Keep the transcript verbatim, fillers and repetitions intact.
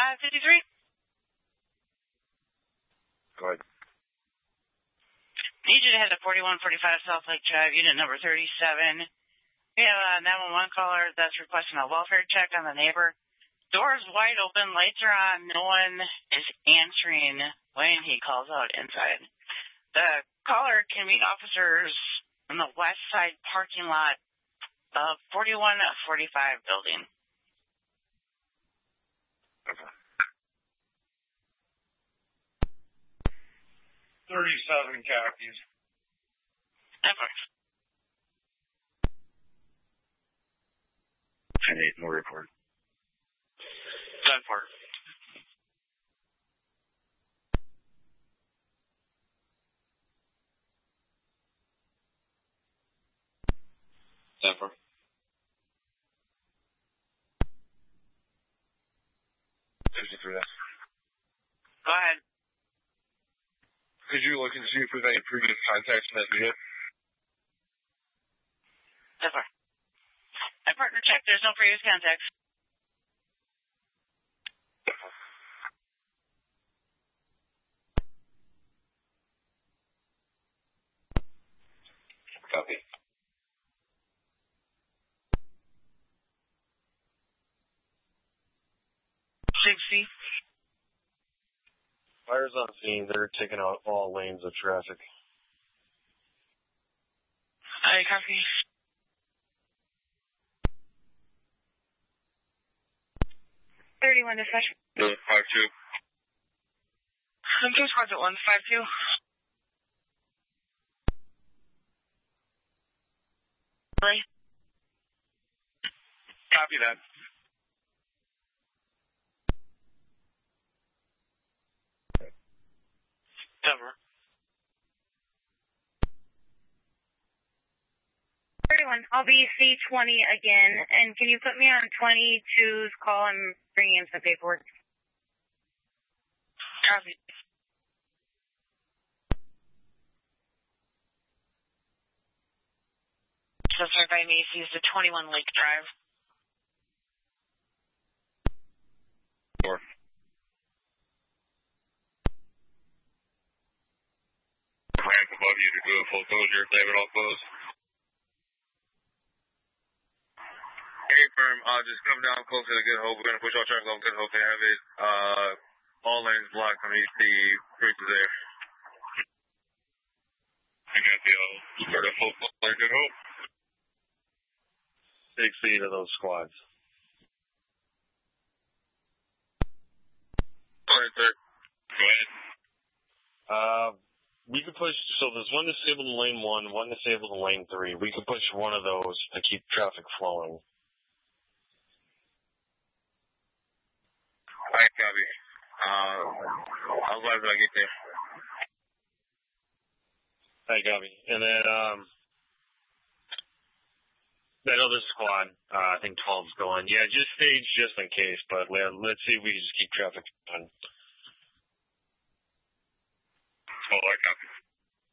five fifty-three. Go ahead. Need you to head to forty-one forty-five South Lake Drive, unit number thirty-seven. We have a nine one one caller that's requesting a welfare check on the neighbor. Doors wide open, lights are on, no one is answering when he calls out inside. The caller can meet officers in the west side parking lot of forty-one forty-five building. Okay. thirty-seven copies. Okay. ten eight, no report. ten four. ten four. fifty-three. Go ahead. Could you look and see if we've any previous contacts in that unit? ten four. My partner checked. There's no previous contacts. Copy. sixty. Fire's on scene. They're taking out all lanes of traffic. I copy. thirty-one dispatch. five two. I'm two squads at one five two. Really? Copy that. Cover. thirty-one. I'll be C twenty again, and can you put me on twenty-two's call and bring in some paperwork? Copy. Suspect by Macy's to twenty-one Lake Drive. Four. Rank above you to do a full closure if they have it all closed. Hey, firm, uh, just come down closer to Good Hope. We're going to push all traffic on Good Hope. They have it, uh, all lanes blocked underneath the bridges there. I got the, uh, start a full closure Good Hope. Six feet of those squads. Go ahead, sir. Go ahead. Uh, we could push, so there's one disabled in lane one, one disabled in lane three. We could push one of those to keep traffic flowing. Alright, copy. Uh, I'll glad when I get there. Alright, copy. And then, um, that other squad, uh, I think twelve's going. Yeah, just stage just in case, but let, let's see if we can just keep traffic on. Oh, I copy.